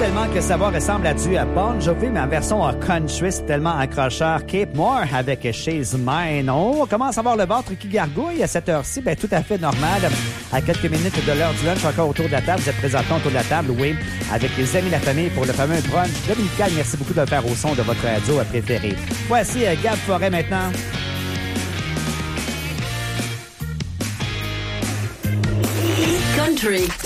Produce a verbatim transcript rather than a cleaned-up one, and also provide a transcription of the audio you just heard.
tellement que sa voix ressemble à du Bon Jovi, mais en version country, c'est tellement accrocheur. Cape Moore avec She's Mine. On commence à voir le ventre qui gargouille à cette heure-ci. Ben, tout à fait normal. À quelques minutes de l'heure du lunch, encore autour de la table. Vous êtes présentement autour de la table, oui, avec les amis de la famille pour le fameux brunch dominical. Merci beaucoup de le faire au son de votre radio préféré. Voici euh, Gab Forêt maintenant. Country,